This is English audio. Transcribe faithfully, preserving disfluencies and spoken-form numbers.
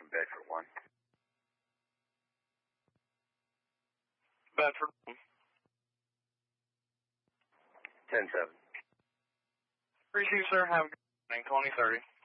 from Bedford one. Bedford one. ten seven. Appreciate you, sir. Have a good evening. twenty thirty.